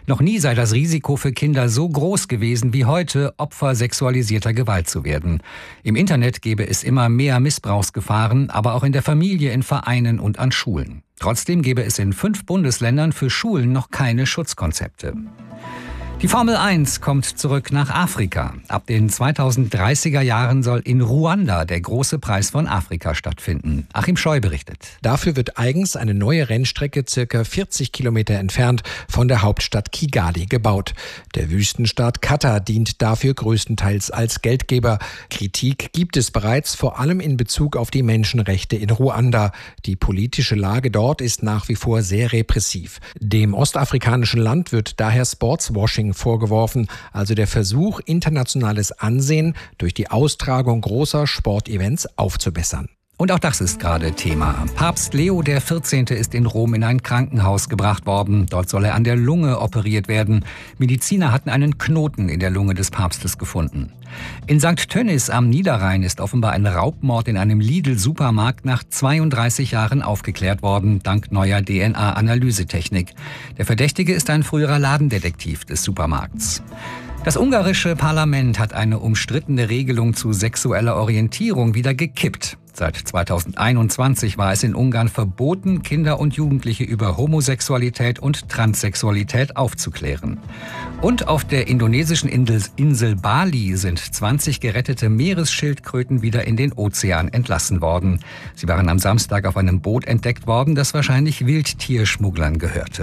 Noch nie sei das Risiko für Kinder so groß gewesen wie heute, Opfer sexualisierter Gewalt zu werden. Im Internet gäbe es immer mehr Missbrauchsgefahren, aber auch in der Familie, in Vereinen und an Schulen. Trotzdem gäbe es in 5 Bundesländern für Schulen noch keine Schutzkonzepte. Die Formel 1 kommt zurück nach Afrika. Ab den 2030er Jahren soll in Ruanda der große Preis von Afrika stattfinden. Achim Scheu berichtet. Dafür wird eigens eine neue Rennstrecke circa 40 Kilometer entfernt von der Hauptstadt Kigali gebaut. Der Wüstenstaat Katar dient dafür größtenteils als Geldgeber. Kritik gibt es bereits, vor allem in Bezug auf die Menschenrechte in Ruanda. Die politische Lage dort ist nach wie vor sehr repressiv. Dem ostafrikanischen Land wird daher Sportswashing vorgeworfen, also der Versuch, internationales Ansehen durch die Austragung großer Sportevents aufzubessern. Und auch das ist gerade Thema. Papst Leo XIV. Ist in Rom in ein Krankenhaus gebracht worden. Dort soll er an der Lunge operiert werden. Mediziner hatten einen Knoten in der Lunge des Papstes gefunden. In St. Tönnies am Niederrhein ist offenbar ein Raubmord in einem Lidl-Supermarkt nach 32 Jahren aufgeklärt worden, dank neuer DNA-Analysetechnik. Der Verdächtige ist ein früherer Ladendetektiv des Supermarkts. Das ungarische Parlament hat eine umstrittene Regelung zu sexueller Orientierung wieder gekippt. Seit 2021 war es in Ungarn verboten, Kinder und Jugendliche über Homosexualität und Transsexualität aufzuklären. Und auf der indonesischen Insel Bali sind 20 gerettete Meeresschildkröten wieder in den Ozean entlassen worden. Sie waren am Samstag auf einem Boot entdeckt worden, das wahrscheinlich Wildtierschmugglern gehörte.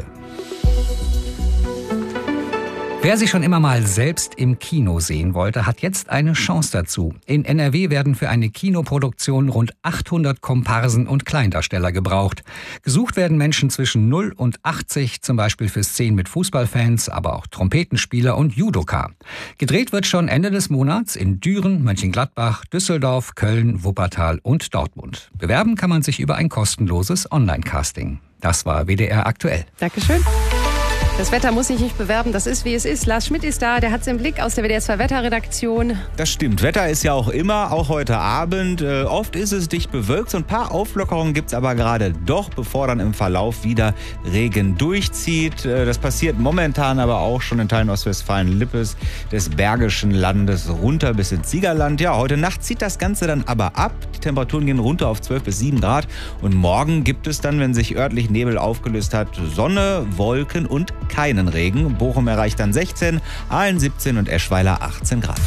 Wer sich schon immer mal selbst im Kino sehen wollte, hat jetzt eine Chance dazu. In NRW werden für eine Kinoproduktion rund 800 Komparsen und Kleindarsteller gebraucht. Gesucht werden Menschen zwischen 0 und 80, zum Beispiel für Szenen mit Fußballfans, aber auch Trompetenspieler und Judoka. Gedreht wird schon Ende des Monats in Düren, Mönchengladbach, Düsseldorf, Köln, Wuppertal und Dortmund. Bewerben kann man sich über ein kostenloses Online-Casting. Das war WDR aktuell. Dankeschön. Das Wetter muss sich nicht bewerben, das ist, wie es ist. Lars Schmidt ist da, der hat es im Blick aus der WDR 2 Wetterredaktion. Das stimmt, Wetter ist ja auch immer, auch heute Abend. Oft ist es dicht bewölkt, so ein paar Auflockerungen gibt es aber gerade doch, bevor dann im Verlauf wieder Regen durchzieht. Das passiert momentan aber auch schon in Teilen Ostwestfalen-Lippes, des Bergischen Landes, runter bis ins Siegerland. Ja, heute Nacht zieht das Ganze dann aber ab. Die Temperaturen gehen runter auf 12 bis 7 Grad. Und morgen gibt es dann, wenn sich örtlich Nebel aufgelöst hat, Sonne, Wolken und keinen Regen. Bochum erreicht dann 16, Aalen 17 und Eschweiler 18 Grad.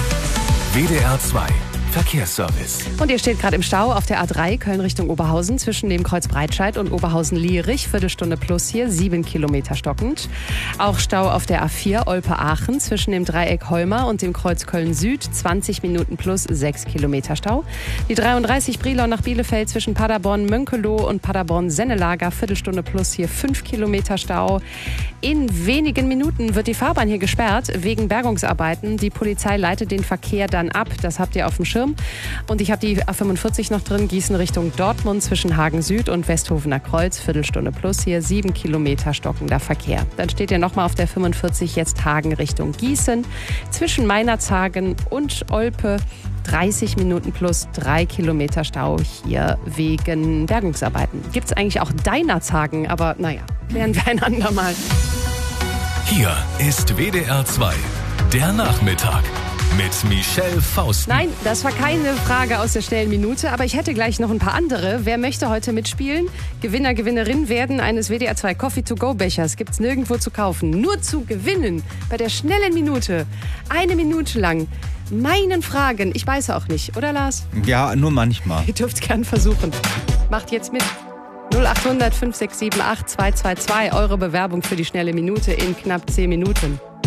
WDR 2 Verkehrsservice. Und ihr steht gerade im Stau auf der A3 Köln Richtung Oberhausen zwischen dem Kreuz Breitscheid und Oberhausen-Lierich. Viertelstunde plus hier, 7 Kilometer stockend. Auch Stau auf der A4 Olpe-Aachen zwischen dem Dreieck Holmer und dem Kreuz Köln-Süd. 20 Minuten plus 6 Kilometer Stau. Die 33 Brilon nach Bielefeld zwischen Paderborn-Mönkeloh und Paderborn-Sennelager. Viertelstunde plus hier 5 Kilometer Stau. In wenigen Minuten wird die Fahrbahn hier gesperrt wegen Bergungsarbeiten. Die Polizei leitet den Verkehr dann ab. Das habt ihr auf dem Schirm. Und ich habe die A45 noch drin, Gießen Richtung Dortmund zwischen Hagen Süd und Westhofener Kreuz. Viertelstunde plus hier, 7 Kilometer stockender Verkehr. Dann steht ihr nochmal auf der 45 jetzt Hagen Richtung Gießen. Zwischen Meinerzhagen und Olpe 30 Minuten plus 3 Kilometer Stau hier wegen Bergungsarbeiten. Gibt es eigentlich auch Deinerzhagen, aber naja, klären wir ein andermal. Hier ist WDR 2, der Nachmittag mit Michelle Faustner. Nein, das war keine Frage aus der schnellen Minute, aber ich hätte gleich noch ein paar andere. Wer möchte heute mitspielen? Gewinner, Gewinnerin werden eines WDR 2 Coffee-to-go-Bechers. Gibt's nirgendwo zu kaufen. Nur zu gewinnen bei der schnellen Minute. 1 Minute lang meinen Fragen. Ich weiß auch nicht, oder Lars? Ja, nur manchmal. Ihr dürft gern versuchen. Macht jetzt mit. 0800 5678 222. Eure Bewerbung für die schnelle Minute in knapp 10 Minuten.